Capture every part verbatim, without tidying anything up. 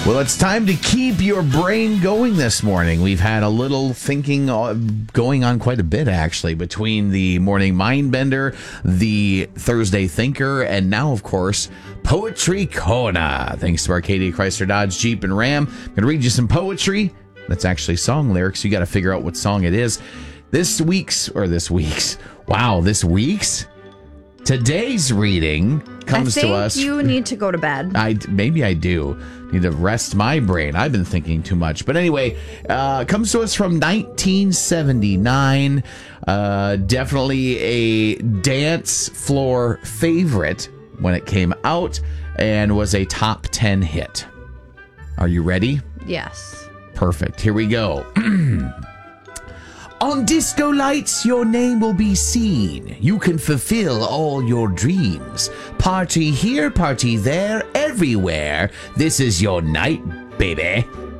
Well, it's time to keep your brain going this morning. We've had a little thinking going on quite a bit, actually, between the Morning Mind Bender, the Thursday Thinker, and now, of course, Poetry Corner. Thanks to Arcadia Chrysler Dodge Jeep and Ram. I'm going to read you some poetry. That's actually song lyrics. You got to figure out what song it is. This week's, or this week's, wow, this week's, today's reading comes I think to us. You need to go to bed. I maybe I do need to rest my brain. I've been thinking too much. But anyway, uh, comes to us from nineteen seventy-nine. Uh, definitely a dance floor favorite when it came out, and was a top ten hit. Are you ready? Yes. Perfect. Here we go. On disco lights, your name will be seen. You can fulfill all your dreams. Party here, party there, everywhere. This is your night, baby.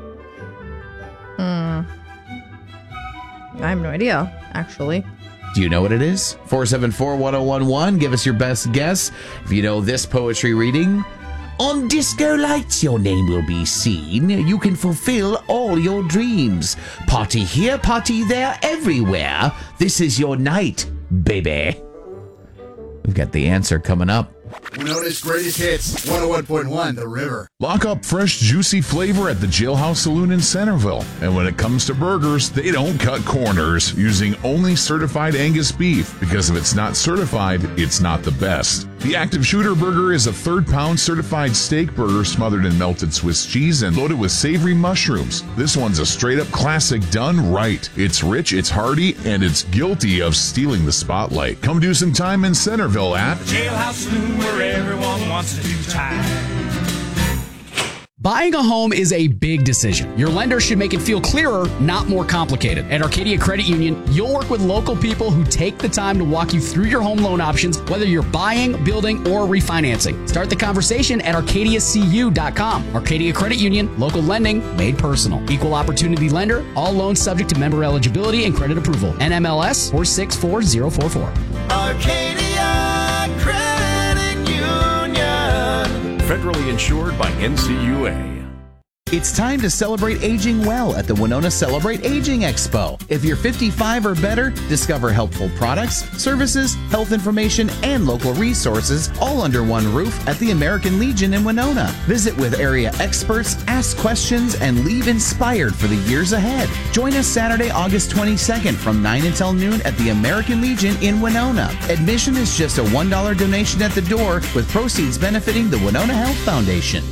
Hmm. I have no idea, actually. Do you know what it is? four seven four, one oh one one. Give us your best guess. If you know this poetry reading. On disco lights, your name will be seen. You can fulfill all your dreams. Party here, party there, everywhere. This is your night, baby. We've got the answer coming up. Winona's Greatest Hits, one oh one point one, The River. Lock up fresh, juicy flavor at the Jailhouse Saloon in Centerville. And when it comes to burgers, they don't cut corners, using only certified Angus beef, because if it's not certified, it's not the best. The Active Shooter Burger is a third-pound certified steak burger smothered in melted Swiss cheese and loaded with savory mushrooms. This one's a straight-up classic done right. It's rich, it's hearty, and it's guilty of stealing the spotlight. Come do some time in Centerville at Jailhouse Saloon, where everyone wants to do time. Buying a home is a big decision. Your lender should make it feel clearer, not more complicated. At Arcadia Credit Union, you'll work with local people who take the time to walk you through your home loan options, whether you're buying, building, or refinancing. Start the conversation at arcadia c u dot com. Arcadia Credit Union, local lending made personal. Equal opportunity lender, all loans subject to member eligibility and credit approval. N M L S four six four zero four four. Arcadia Credit Union. Federally insured by N C U A. It's time to celebrate aging well at the Winona Celebrate Aging Expo. If you're fifty-five or better, discover helpful products, services, health information, and local resources all under one roof at the American Legion in Winona. Visit with area experts, ask questions, and leave inspired for the years ahead. Join us Saturday, August twenty-second from nine until noon at the American Legion in Winona. Admission is just a one dollar donation at the door, with proceeds benefiting the Winona Health Foundation.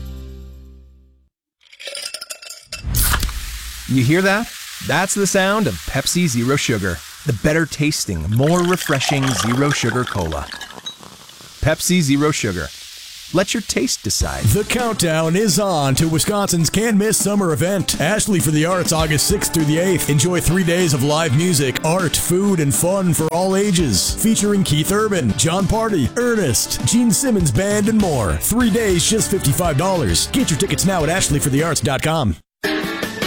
You hear that? That's the sound of Pepsi Zero Sugar. The better tasting, more refreshing Zero Sugar Cola. Pepsi Zero Sugar. Let your taste decide. The countdown is on to Wisconsin's can't-miss summer event, Ashley for the Arts, August sixth through the eighth. Enjoy three days of live music, art, food, and fun for all ages. Featuring Keith Urban, John Party, Ernest, Gene Simmons Band, and more. Three days, just fifty-five dollars. Get your tickets now at ashley for the arts dot com.